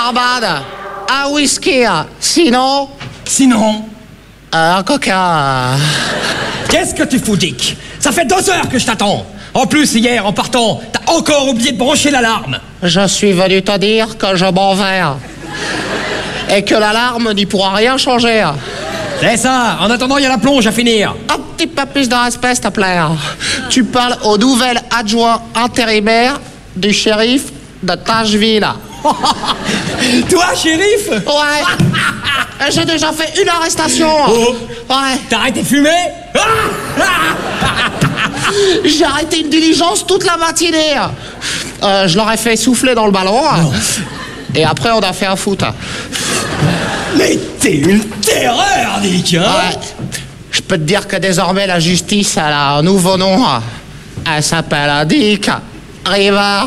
Barbade, un whisky, sinon... Sinon, un coca... qu'est-ce que tu fous, Dick? Ça fait 2 heures que je t'attends. En plus, hier, en partant, t'as encore oublié de brancher l'alarme. Je suis venu te dire que je m'en vais. Et que l'alarme n'y pourra rien changer. C'est ça. En attendant, il y a la plonge à finir. Un petit peu plus de respect, s'il te plaît. Tu parles au nouvel adjoint intérimaire du shérif de Tashville. Toi, shérif? Ouais. J'ai déjà fait une arrestation. Oh. Ouais. T'as arrêté de fumer? J'ai arrêté une diligence toute la matinée. Je leur ai fait souffler dans le ballon. Et après, on a fait un foot. Mais t'es une terreur, Dick, hein? Ouais. Je peux te dire que désormais, la justice, elle a un nouveau nom. Elle s'appelle Dick Rivers.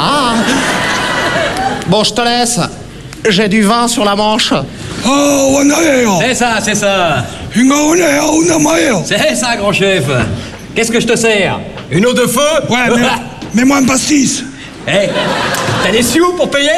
Bon, je te laisse. J'ai du vin sur la manche. Oh, C'est ça, c'est ça. C'est ça, grand chef. Qu'est-ce que je te sers? Une eau de feu? Ouais, mais mets-moi un pastis. Eh, t'as des sioux pour payer?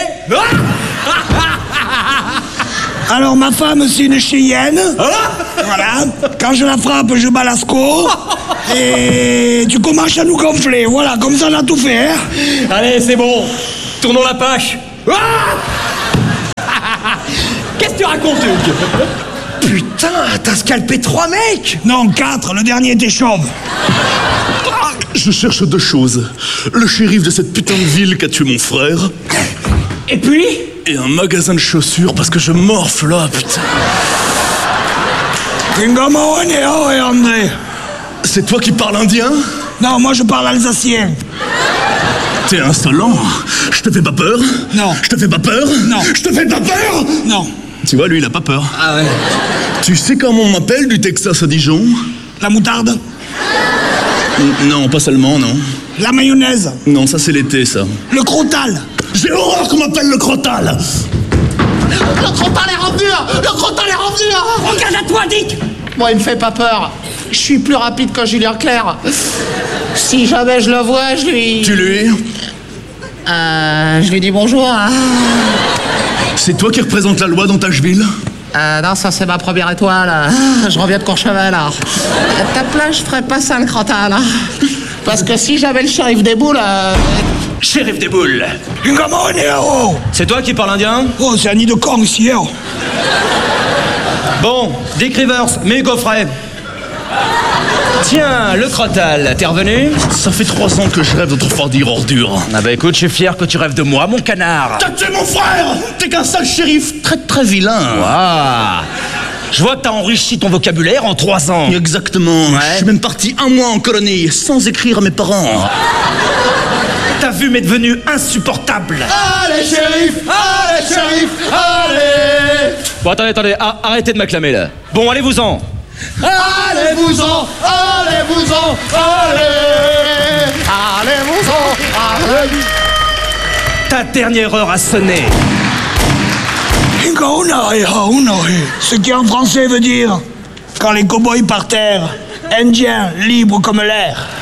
Alors, ma femme, c'est une Cheyenne. Voilà. Quand je la frappe, je bats la score. Et tu commences à nous gonfler. Voilà, comme ça, on a tout fait, hein. Allez, c'est bon. Tournons la page. Qu'est-ce que tu racontes, Hugues? Putain, t'as scalpé 3 mecs! Non, 4, le dernier était chauve. Je cherche 2 choses. Le shérif de cette putain de ville qui a tué mon frère. Et puis? Et un magasin de chaussures parce que je morfle là, putain. André. C'est toi qui parles indien? Non, moi je parle alsacien. T'es insolent. Je te fais pas peur? Non. Je te fais pas peur? Non. Je te fais pas peur? Non. Tu vois, lui, il a pas peur. Ah ouais. Tu sais comment on m'appelle du Texas à Dijon? La moutarde. Non, pas seulement, non. La mayonnaise. Non, ça c'est l'été, ça. Le crotal. J'ai horreur qu'on m'appelle le crotal. Le crotal est revenu. Le crotal est revenu. Regarde à toi, Dick. Moi, il me fait pas peur. Je suis plus rapide que Julien Clerc. Si jamais je le vois, je lui... Tu lui? Je lui dis bonjour. C'est toi qui représente la loi dans Tashville? Non, ça c'est ma première étoile. Je reviens de Courchevel. À ta place, je ferais pas ça le crotal. Parce que si j'avais le shérif des boules... Shérif des boules. C'est toi qui parles indien? Oh, c'est un nid de con ici, hein. Bon, Dick Rivers, mets le coffret. Tiens, le crotal, t'es revenu? Ça fait 3 ans que je rêve de te refroidir, ordure. Ah bah écoute, je suis fier que tu rêves de moi, mon canard. T'as tué mon frère! T'es qu'un sale shérif très très vilain. Ah, je vois que t'as enrichi ton vocabulaire en 3 ans. Exactement. Ouais. Je suis même parti 1 mois en colonie sans écrire à mes parents. Ta vue m'est devenue insupportable. Allez, shérif! Allez, shérif! Allez! Bon, attendez, arrêtez de m'acclamer là. Bon, allez-vous-en. Allez-vous-en! Allez-vous-en! Allez! Allez-vous-en. Allez. Ta dernière heure a sonné. Ce qui en français veut dire quand les cow-boys par terre, indiens libres comme l'air.